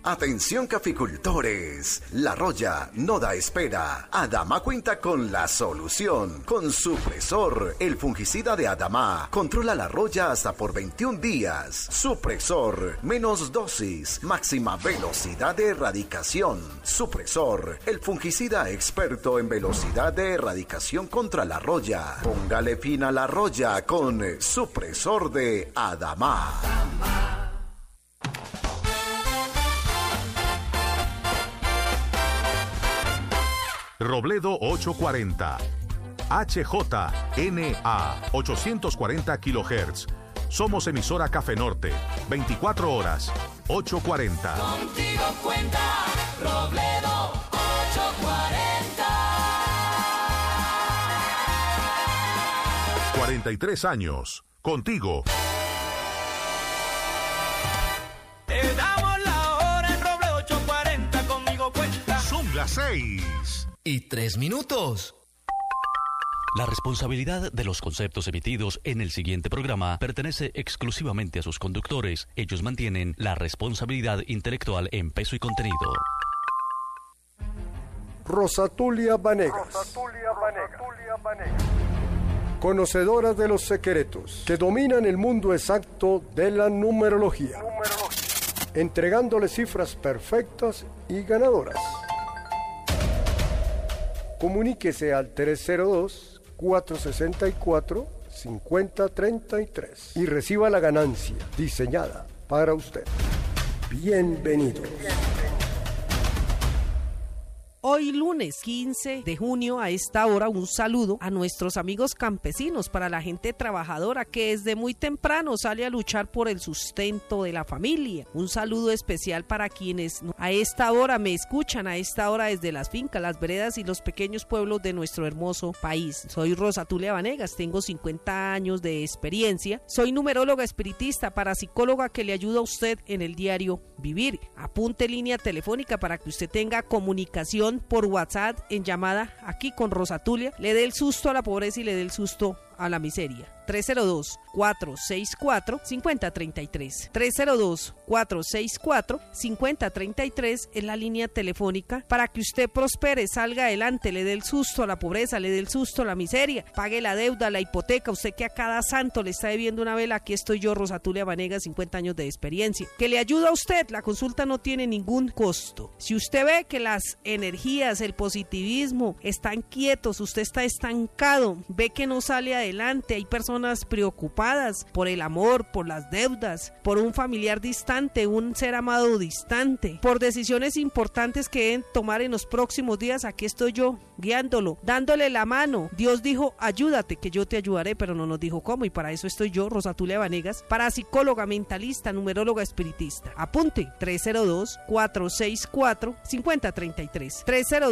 Atención caficultores, La Roya no da espera. Adama cuenta con la solución. Con Supresor, el fungicida de Adama, controla la roya hasta por 21 días. Supresor, menos dosis, máxima velocidad de erradicación. Supresor, el fungicida experto en velocidad de erradicación contra la roya. Póngale fin a la roya con Supresor de Adama. Robledo 840, HJNA 840 kHz. Somos emisora Café Norte, 24 horas, 840. Contigo cuenta Robledo 840. 43 años, contigo. Te damos la hora en Robledo 840, conmigo cuenta. Son las 6:03. La responsabilidad de los conceptos emitidos en el siguiente programa pertenece exclusivamente a sus conductores. Ellos mantienen la responsabilidad intelectual en peso y contenido. Rosatulia Vanegas. Conocedora de los secretos que dominan el mundo exacto de la numerología. Entregándole cifras perfectas y ganadoras. Comuníquese al 302-464-5033 y reciba la ganancia diseñada para usted. Bienvenidos. Hoy lunes 15 de junio a esta hora un saludo a nuestros amigos campesinos, para la gente trabajadora que desde muy temprano sale a luchar por el sustento de la familia. Un saludo especial para quienes a esta hora me escuchan, a esta hora desde las fincas, las veredas y los pequeños pueblos de nuestro hermoso país. Soy Rosatulia Vanegas, tengo 50 años de experiencia, soy numeróloga espiritista, parapsicóloga que le ayuda a usted en el diario vivir. Apunte línea telefónica para que usted tenga comunicación por WhatsApp en llamada aquí con Rosatulia, le dé el susto a la pobreza y le dé el susto a la miseria. 302-464-5033. 302-464-5033 es la línea telefónica para que usted prospere, salga adelante, le dé el susto a la pobreza, le dé el susto a la miseria, pague la deuda, la hipoteca. Usted que a cada santo le está debiendo una vela, aquí estoy yo, Rosatulia Vanegas, 50 años de experiencia, que le ayuda a usted. La consulta no tiene ningún costo. Si usted ve que las energías, el positivismo están quietos, usted está estancado, ve que no sale adelante, hay personas preocupadas por el amor, por las deudas, por un familiar distante, un ser amado distante, por decisiones importantes que deben tomar en los próximos días, aquí estoy yo guiándolo, dándole la mano. Dios dijo, ayúdate que yo te ayudaré, pero no nos dijo cómo, y para eso estoy yo, Rosatulia Vanegas, parapsicóloga, mentalista, numeróloga espiritista. Apunte, 302-464-5033.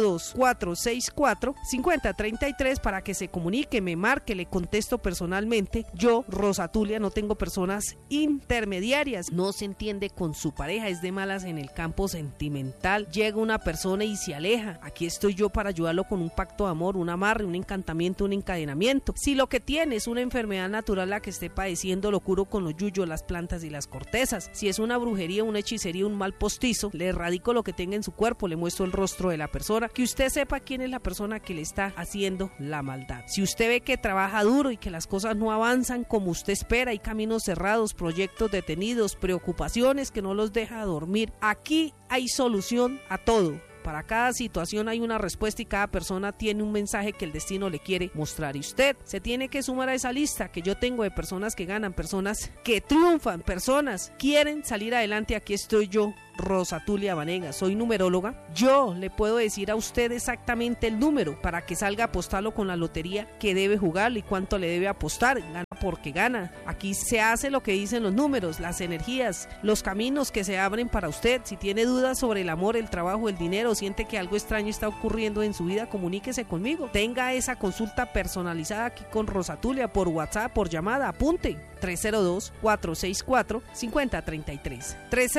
302-464-5033 para que se comunique, me marque, le contesto personalmente. Yo, Rosatulia, no tengo personas intermediarias. No se entiende con su pareja, es de malas en el campo sentimental, llega una persona y se aleja. Aquí estoy yo para ayudarlo con un pacto de amor, un amarre, un encantamiento, un encadenamiento. Si lo que tiene es una enfermedad natural la que esté padeciendo, lo curo con los yuyos, las plantas y las cortezas. Si es una brujería, una hechicería, un mal postizo, le erradico lo que tenga en su cuerpo, le muestro el rostro de la persona, que usted sepa quién es la persona que le está haciendo la maldad. Si usted ve que trabaja duro y que las cosas no avanzan como usted espera, hay caminos cerrados, proyectos detenidos, preocupaciones que no los deja dormir, aquí hay solución a todo. Para cada situación hay una respuesta y cada persona tiene un mensaje que el destino le quiere mostrar, y usted se tiene que sumar a esa lista que yo tengo de personas que ganan, personas que triunfan, personas que quieren salir adelante. Aquí estoy yo, Rosatulia Vanegas, soy numeróloga. Yo le puedo decir a usted exactamente el número para que salga a apostarlo con la lotería que debe jugarlo y cuánto le debe apostar. Gana porque gana. Aquí se hace lo que dicen los números, las energías, los caminos que se abren para usted. Si tiene dudas sobre el amor, el trabajo, el dinero, siente que algo extraño está ocurriendo en su vida, comuníquese conmigo. Tenga esa consulta personalizada aquí con Rosatulia por WhatsApp, por llamada. Apunte 302-464-5033.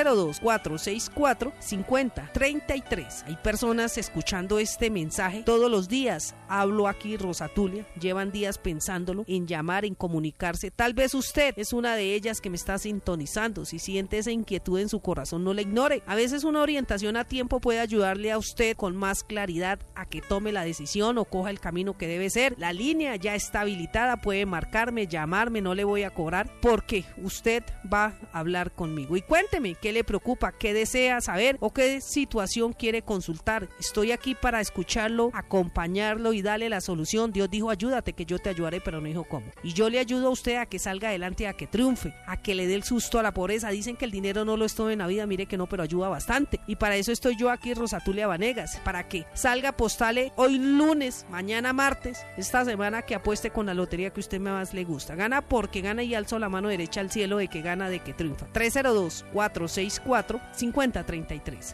302-464-5033. Hay personas escuchando este mensaje todos los días. Hablo aquí, Rosatulia. Llevan días pensándolo, en llamar, en comunicarse. Tal vez usted es una de ellas que me está sintonizando. Si siente esa inquietud en su corazón, no la ignore. A veces una orientación a tiempo puede ayudarle a usted con más claridad a que tome la decisión o coja el camino que debe ser. La línea ya está habilitada, puede marcarme, llamarme, no le voy a cobrar porque usted va a hablar conmigo. Y cuénteme qué le preocupa, qué desea saber o qué situación quiere consultar. Estoy aquí para escucharlo, acompañarlo y darle la solución. Dios dijo, ayúdate que yo te ayudaré, pero no dijo cómo. Y yo le ayudo a usted a que salga adelante, a que triunfe, a que le dé el susto a la pobreza. Dicen que el dinero no lo es todo en la vida, mire que no, pero ayuda bastante. Y para eso estoy yo aquí, Rosatulia Vanegas, para que salga, postale hoy lunes, mañana martes, esta semana que apueste con la lotería que usted más le gusta. Gana porque gana y alzo la mano derecha al cielo de que gana, de que triunfa. 302-464-5033.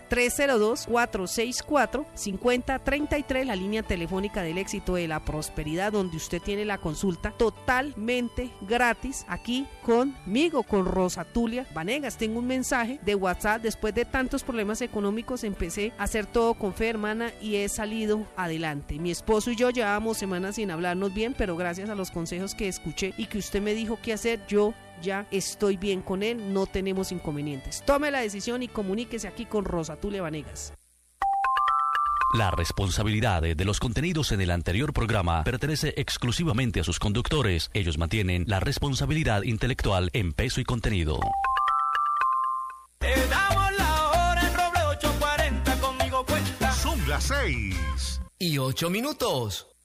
302-464-5033, la línea telefónica del éxito, de la prosperidad, donde usted tiene la consulta totalmente gratis aquí conmigo, con Rosatulia Vanegas. Tengo un mensaje de WhatsApp: después de tantos problemas económicos empecé a hacer todo con fe, hermana, y he salido adelante. Mi esposo y yo llevábamos semanas sin hablarnos bien, pero gracias a los consejos que escuché y que usted me dijo qué hacer, yo ya estoy bien con él, no tenemos inconvenientes. Tome la decisión y comuníquese aquí con Rosatulia Vanegas. La responsabilidad de los contenidos en el anterior programa pertenece exclusivamente a sus conductores. Ellos mantienen la responsabilidad intelectual en peso y contenido. Te damos la hora en Roble 840, conmigo cuenta. Son las 6:08.